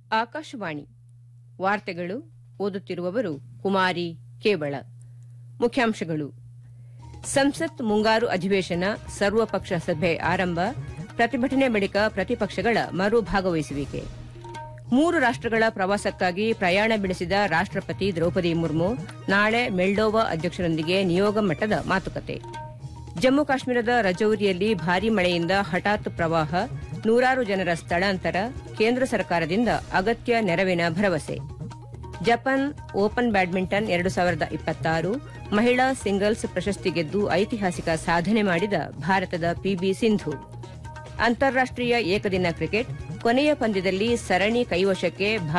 ಆಕಾಶವಾಣಿ ವಾರ್ತೆಗಳು ಓದುತ್ತಿರುವವರು ಕುಮಾರಿ ಕೇವಳ. ಮುಖ್ಯಾಂಶಗಳು: ಸಂಸತ್ ಮುಂಗಾರು ಅಧಿವೇಶನ, ಸರ್ವಪಕ್ಷ ಸಭೆ ಆರಂಭ, ಪ್ರತಿಭಟನೆ ಬಳಿಕ ಪ್ರತಿಪಕ್ಷಗಳ ಮರು ಭಾಗವಹಿಸುವಿಕೆ. 3 ರಾಷ್ಟಗಳ ಪ್ರವಾಸಕ್ಕಾಗಿ ಪ್ರಯಾಣ ಬೆಳೆಸಿದ ರಾಷ್ಟಪತಿ ದ್ರೌಪದಿ ಮುರ್ಮು ನಾಳೆ ಮೆಲ್ಡೋವಾ ಅಧ್ಯಕ್ಷರೊಂದಿಗೆ ನಿಯೋಗ ಮಟ್ಟದ ಮಾತುಕತೆ. ಜಮ್ಮು ಕಾಶ್ಮೀರದ ರಜೌರಿಯಲ್ಲಿ ಭಾರೀ ಮಳೆಯಿಂದ ಹಠಾತ್ ಪ್ರವಾಹ, ನೂರಾರು ಜನರ ಸ್ಥಳಾಂತರ, ಕೇಂದ್ರ ಸರ್ಕಾರದಿಂದ ಅಗತ್ಯ ನೆರವಿನ ಭರವಸೆ. ಜಪಾನ್ ಓಪನ್ ಬ್ಯಾಡ್ಮಿಂಟನ್ 2026 ಮಹಿಳಾ ಸಿಂಗಲ್ಸ್ ಪ್ರಶಸ್ತಿ ಗೆದ್ದು ಐತಿಹಾಸಿಕ ಸಾಧನೆ ಮಾಡಿದ ಭಾರತದ ಪಿವಿ ಸಿಂಧು. ಅಂತಾರಾಷ್ಟೀಯ ಏಕದಿನ ಕ್ರಿಕೆಟ್ ಕೊನೆಯ ಪಂದ್ಯದಲ್ಲಿ ಸರಣಿ ಕೈವಶಕ್ಕೆ